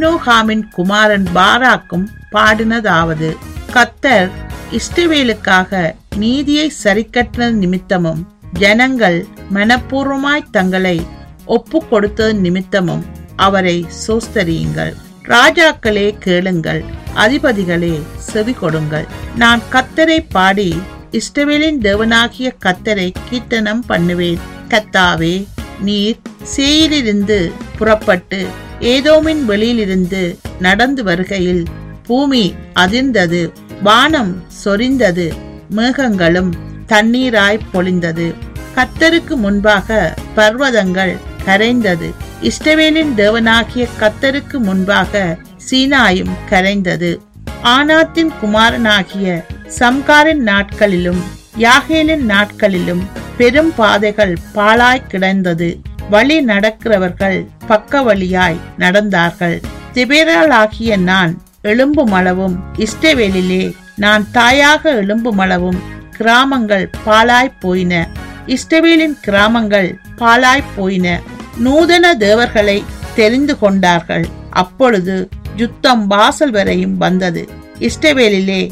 அப்னோகாமின் குமாரன் பாராக்கும் பாடினதாவது: கர்த்தர் இஸ்ரவேலுக்காக நீதியை சரிக்கட்டின நிமித்தமும் ஜனங்கள் மனப்பூர்வமாய் தங்களை ஒப்பு கொடுத்தது நிமித்தமும் அவரை சோஸ்தரியுங்கள். ராஜாக்களே கேளுங்கள், அதிபதிகளே செவி கொடுங்கள். நான் கர்த்தரை பாடி இஸ்ரவேலின் தேவனாகிய கர்த்தரை கீர்த்தனம் பண்ணுவேன். கர்த்தாவே, நீர் சேயிலிருந்து புறப்பட்டு ஏதோமின் வெளியிலிருந்து நடந்து வருகையில் பூமி அதிர்ந்தது, வானம் சொரிந்தது, மேகங்களும் தண்ணீராய் பொழிந்தது. கர்த்தருக்கு முன்பாக பர்வதங்கள் கரைந்தது, இஸ்ரவேலின் தேவனாகிய கர்த்தருக்கு முன்பாக சீனாயும் கரைந்தது. ஆனாத்தின் குமாரனாகிய சம்காரின் நாட்களிலும் யாகேலின் நாட்களிலும் பெரும் பாதைகள் பாழாய் கிடந்தது. வழி நடக்கிறவர்கள் பக்க வழியாய் நடந்தார்கள். திபேராளாகிய நான் எழும்புமளவும் இஸ்ரவேலிலே நான் தாயாக எழும்புமளவும் கிராமங்கள் பாழாய் போயின. இஸ்ரவேலின் கிராமங்கள் பாழாய் போயின. நூதன தேவர்களை தெரிந்து கொண்டார்கள். அப்பொழுது யுத்தம் வாசல் வரையும் வந்தது. இஸ்ரவேலிலே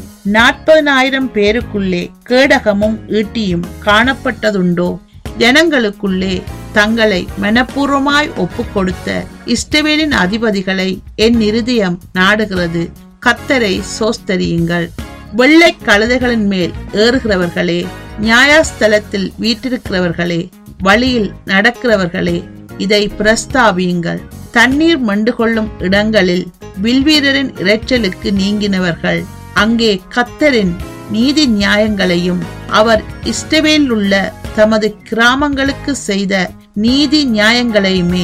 40,000 பேருக்குள்ளே கேடகமும் ஈட்டியும் காணப்பட்டதுண்டோ? ஜனங்களுக்குள்ளே தங்களை மனப்பூர்வமாய் ஒப்பு கொடுத்த இஸ்ரவேலின் அதிபதிகளை என் இருதயம் நாடுகிறது. கர்த்தரை சோஸ்தரியுங்கள். வெள்ளை கழுதைகளின் மேல் ஏறுகிறவர்களே, நியாயஸ்தலத்தில் வீற்றிருக்கிறவர்களே, வழியில் நடக்கிறவர்களே, இதை பிரஸ்தாபியுங்கள். தண்ணீர் மண்டு கொள்ளும் இடங்களில் வில்வீரரின் இரைச்சலுக்கு நீங்கினவர்கள் அங்கே கர்த்தரின் நீதி நியாயங்களையும் அவர் இஸ்ரவேலில் உள்ள தமது கிராமங்களுக்கு செய்த நீதி நியாயங்களையுமே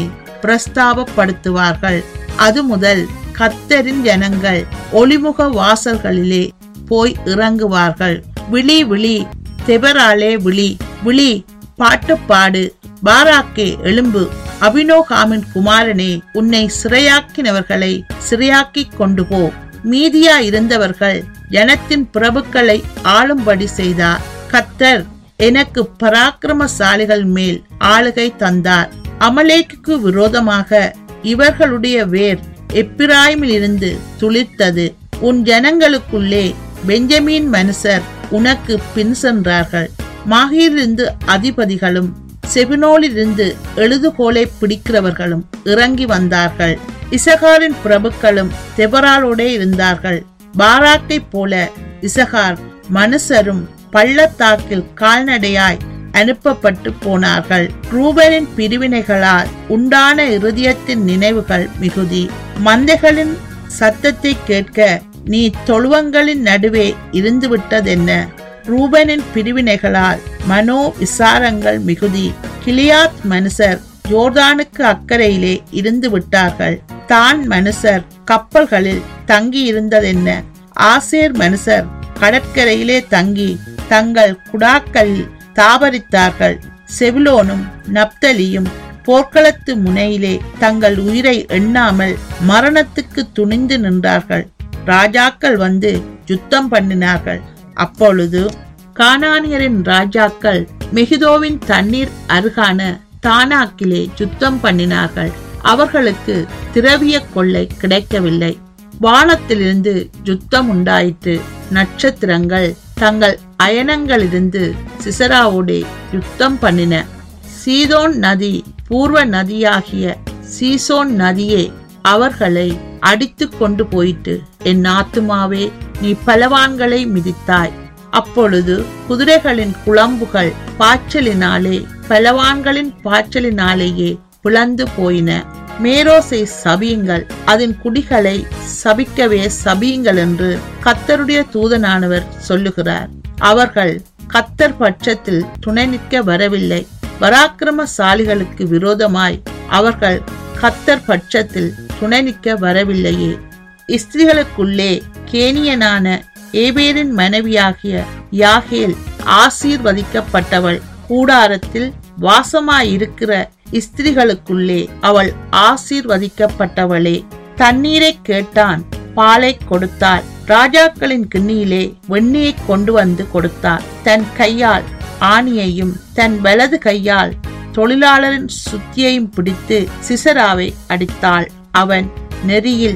பிரஸ்தாபப்படுத்துவார்கள். அது முதல் கர்த்தரின் ஜனங்கள் ஒளிமுக வாசல்களிலே போய் இறங்குவார்கள். விழி விழி, தெபராலே விழி விழி, பாட்டுப்பாடு, பாராக்கே எழும்பு, அபினோகாமின் குமாரனே, உன்னை சிறையாக்கினவர்களை சிறையாக்கி கொண்டு போ. மீதியா இருந்தவர்கள் ஜனத்தின் பிரபுக்களை ஆளும்படி செய்தார். கர்த்தர் எனக்கு பராக்கிரமசாலிகள் மேல் ஆளுகை தந்தார். அமலேக்குக்கு விரோதமாக இவர்களுடைய வேர் எப்பிராயிமில் இருந்து துளிர்த்தது. உன் ஜனங்களுக்குள்ளே பெஞ்சமீன் மனுஷர் உனக்கு பின் சென்றார்கள். மாகீரிலிருந்து அதிபதிகளும் செபினோலிருந்து எழுதுகோலை பிடிக்கிறவர்களும் இறங்கி வந்தார்கள். இசகாரின் பிரபுக்களும் தெபராலோடே இருந்தார்கள். பாராக்கை போல இசகார் மனுஷரும் பள்ளத்தாக்கில் கால்நடையாய் அனுப்பப்பட்டு போனார்கள். ரூபனின் பிரிவினைகளால் உண்டான இருதயத்தின் நினைவுகள் மிகுதி. மந்தைகளின் சத்தத்தை கேட்க நீ தொழுவங்களின் நடுவே இருந்துவிட்டதென்ன? ரூபனின் பிரிவினைகளால் மனோ விசாரங்கள் மிகுதி. கிலியாத் மனுஷர் யோர்தானுக்கு அக்கறையிலே இருந்து விட்டார்கள். தான் மனுஷர் கப்பல்களில் தங்கி இருந்ததென்ன? ஆசேர் மனுஷர் கடற்கரையிலே தங்கி தங்கள் குடாக்களில் தாபரித்தார்கள். செபுலோனும் நப்தலியும் போர்க்களத்து முனையிலே தங்கள் உயிரை எண்ணாமல் மரணத்துக்கு துணிந்து நின்றார்கள். ராஜாக்கள் வந்து யுத்தம் பண்ணினார்கள். அப்பொழுது கானானியரின் ராஜாக்கள் மெகிதோவின் தண்ணீர் அருகான தானாக்கிலே யுத்தம் பண்ணினார்கள். அவர்களுக்கு திரவிய கொள்ளை கிடைக்கவில்லை. வானத்திலிருந்து யுத்தம் உண்டாயிற்று. நட்சத்திரங்கள் தங்கள் அயனங்களிலிருந்து சிசராவோடே யுத்தம் பண்ணின. சீதோன் நதி பூர்வ நதியாகிய சீசோன் நதியே அவர்களை அடித்து கொண்டு போயிட்டு, என் ஆத்துமாவே நீ பலவான்களை மிதித்தாய். அப்பொழுது குதிரைகளின் குளம்புகள் பாய்ச்சலினாலே பலவான்களின் பாய்ச்சலினாலேயே பிளந்து போயின. மேரோசை சபியுங்கள், அதன் குடிகளை சபிக்கவே சபியுங்கள் என்று கர்த்தருடைய தூதனானவர் சொல்லுகிறார். அவர்கள் கர்த்தர் பட்சத்தில் துணை நிற்க வரவில்லை. பராக்கிரமசாலிகளுக்கு விரோதமாய் அவர்கள் கர்த்தர் பட்சத்தில் துணை நிற்க வரவில்லையே. ஸ்திரீகளுக்குள்ளே கேனியனான ஏபேரின் மனைவியாகிய யாகேல் ஆசீர்வதிக்கப்பட்டவள். கூடாரத்தில் வாசமாயிருக்கிற ஸ்திரீகளுக்குள்ளே அவள் ஆசீர்வதிக்கப்பட்டவளே. தண்ணீரை கேட்டான், பாலை கொடுத்தாள். ராஜாக்களின் கிண்ணியிலே வெண்ணியை கொண்டு வந்து கொடுத்தாள். தன் கையால் ஆணியையும் தன் வலது கையால் தொழிலாளரின் சுத்தியையும் பிடித்து சிசராவை அடித்தாள். அவன் நெறியில்